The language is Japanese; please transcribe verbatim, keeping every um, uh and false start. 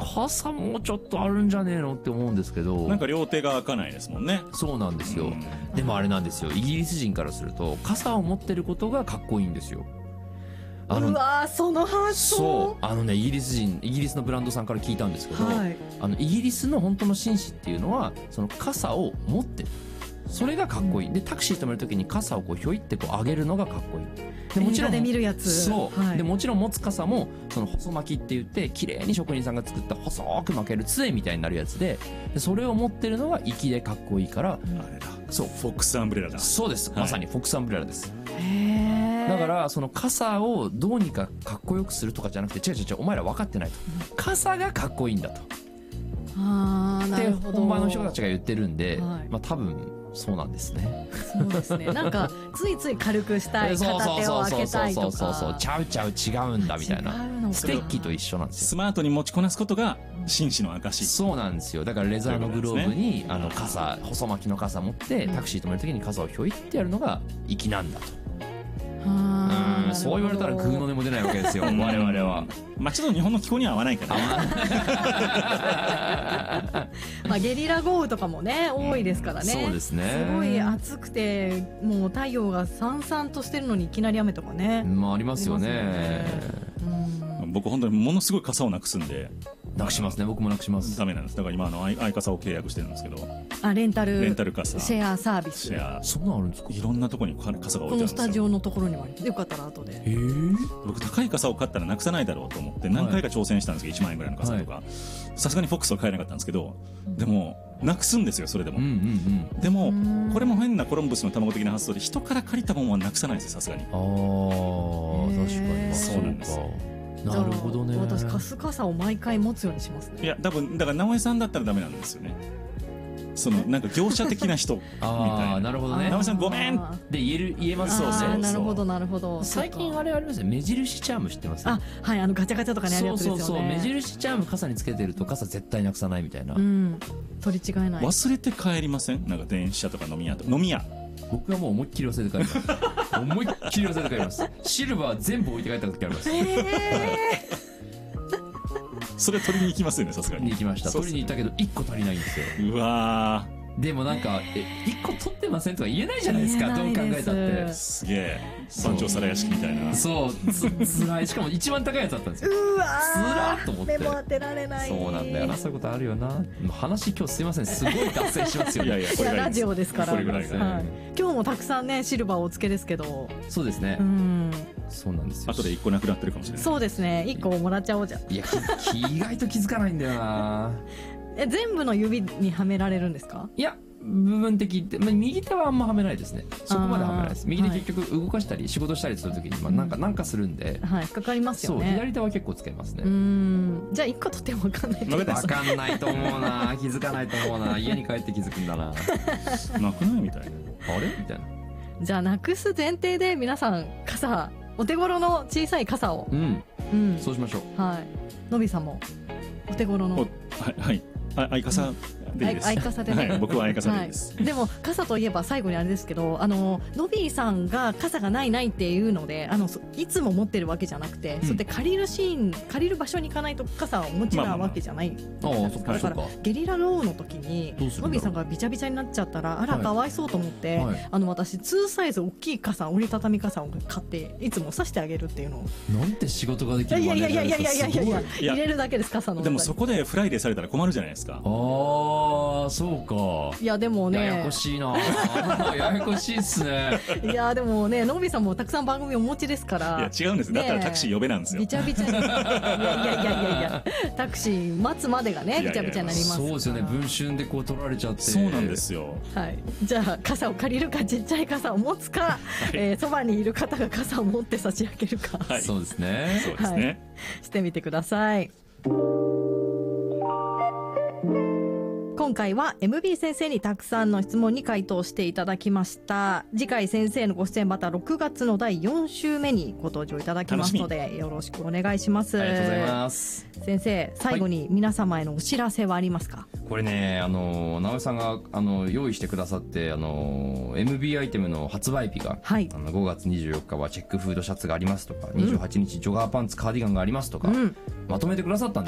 傘もうちょっとあるんじゃねえのって思うんですけど、 なんか両手が開かないですもんね。 そうなんですよ、 うん、 でもあれなんですよ、イギリス人からすると傘を持ってることがかっこいいんですよ。あのうわーその発想。 そうあのねイギリス人イギリスのブランドさんから聞いたんですけど、 はい、 あのイギリスの本当の紳士っていうのはその傘を持ってる、それがかっこいい、うん、でタクシー止めるときに傘をこうひょいってこう上げるのがかっこいい。でもちろん映画で見るやつ。 そう、 はい、 でもちろん持つ傘もその細巻きって言って綺麗に職人さんが作った細く巻ける杖みたいになるやつで、でそれを持ってるのが粋でかっこいいから、 うん、あれだ、 そうフォックスアンブレラだ。 そうです、はい、まさにフォックスアンブレラです。 へー、 だからその傘をどうにかかっこよくするとかじゃなくて、違う違う違う、お前ら分かってないと、傘がかっこいいんだと、 あーなるほど、 って本場の人たちが言ってるんで、 はい、 まあ多分そうなんですね。 そうですね。なんかついつい軽くしたい、片手を開けたいとか、 そうそうそうそうそう、ちゃうちゃう違うんだみたいな。ステッキと一緒なんですよ。 スマートに持ちこなすことが紳士の証。 そうなんですよ。だからレザーのグローブに、ね、あの傘、細巻きの傘持ってタクシー止めるときに傘をひょいってやるのが粋なんだと。うん、そう言われたらグーの音も出ないわけですよ我々は。 まあちょっと日本の気候には合わないからね。 まあゲリラ豪雨とかもね多いですからね。 そうですね。 すごい暑くてもう太陽がさんさんとしてるのにいきなり雨とかね。 まあありますよね。よね、 うん、僕本当にものすごい傘をなくすんで。 なくしますね。僕もなくします。 ダメなんです。だから今あのアイ傘を契約してるんですけど。 あ、レンタルレンタル傘、 シェアサービス。 シェア、 そんなのあるんですか。 いろんなところに傘が置いてあるんですよ。 このスタジオのところにもあります。よかったら後で。 へー、 僕高い傘を買ったらなくさないだろうと思って何回か挑戦したんですけど、いちまんえんぐらいの傘とか、さすがにフォックスは買えなかったんですけど、でもなくすんですよそれでも、うんうんうん、でもこれも変なコロンブスの卵的な発想で人から借りたものはなくさないですよさすがに。ああ、 確かにそうなんです。 なるほどね。 私カス傘を毎回持つようにしますね。 いや多分だから直江さんだったらダメなんですよね。そのなんか業者的な人みたいな。 あ、なるほどね。 直江さんごめんで言える言えますよね。 なるほどなるほど。 最近あれありますね、目印チャーム知ってます？ あ、はい、あのガチャガチャとかにあるやつですよね。 そうそうそう、目印チャーム傘につけてると傘絶対なくさないみたいな。 うん、取り違えない。 忘れて帰りません？なんか電車とか飲み屋とか飲み屋。 僕はもう思いっきり忘れて帰ります思いっきり忘れて帰ります。シルバー全部置いて帰った時あります。 えーそれ取りに行きますよね、さすがに。 行きました。取りに行ったけどいっこ足りないんですよ。 うわー、でもなんかえいっこ取ってませんとか言えないじゃないですか。どう考えたって。 すげえ番長皿屋敷みたいな。 そうつつらい。しかも一番高いやつだったんですよ。 うわつらーと思って。 目も当てられない。 そうなんだよな、そういうことあるよな。話今日すいません、すごい脱線しますよ。 いやいや、 これラジオですから。 これぐらいが、 はい、今日もたくさんねシルバーをお付けですけど。 そうですね、 うん、 そうなんですよ。 後でいっこなくなってるかもしれない。 そうですね、いっこもらっちゃおうじゃん。 いや意外と気づかないんだよな。 え、全部の指にはめられるんですか？ いや部分的って、まあ、右手はあんまはめないですね。そこまではめないです。右手結局動かしたり仕事したりするときに、まあ、なんかなんかするんで、 はい、かかりますよね。 そう、左手は結構つけますね。 うーん、じゃあいっこ取っても分かんない。 分かんないと思うな。気づかないと思うな。家に帰って気づくんだな。 なくないみたいな。 あれみたいな。 じゃあなくす前提で皆さん傘、お手頃の小さい傘を、 うん、うん、そうしましょう。 はい、のびさんもお手頃の、 はいはい、あ、相傘でいいです。 相傘でね、 はい、僕は相傘でいいです、 はい、でも傘といえば最後にあれですけど、あののびーさんが傘がないないっていうので、あのいつも持ってるわけじゃなくて、うん、そうやって借りるシーン、借りる場所に行かないと傘をお持ちなわけじゃない、まあまあまあ、だからゲリラ豪雨の時にのびーさんがびちゃびちゃになっちゃったら、あらかわいそうと思って、はい、あの私にサイズ大きい傘、折りたたみ傘を買っていつも差してあげるっていうのを。 なんて仕事ができるマネージャーですか。いやいやいやいやいやいやいや、 入れるだけです、傘の。 でもそこでフライデーされたら困るじゃないですか。 ああ、そうか。 いやでもね、 ややこしいな。ややこしいっすね。 いやでもね、のびさんもたくさん番組をお持ちですから。 いや違うんです、ね、だったらタクシー呼べなんですよ。 びちゃびちゃに。いやいやいやいやいや、タクシー待つまでがね、びちゃびちゃになりますから。 そうですよね、文春でこう取られちゃって。 そうなんですよ。 はい、じゃあ傘を借りるか、ちっちゃい傘を持つか、はい、えー、そばにいる方が傘を持って差し上げるか、 はい、そうですね、 そうですね、はい、 してみてください。今回は エムビー 先生にたくさんの質問に回答していただきました。次回先生のご出演またろくがつのだいよん週目にご登場いただきますので、よろしくお願いします。 ありがとうございます。 先生、最後に皆様へのお知らせはありますか？はい、 これね、あの直江さんがあの用意してくださって、あの エムビー アイテムの発売日が、はい、あのごがつにじゅうよっかはチェックフードシャツがありますとか、うん、にじゅうはちにちジョガーパンツカーディガンがありますとか、うん、まとめてくださったんです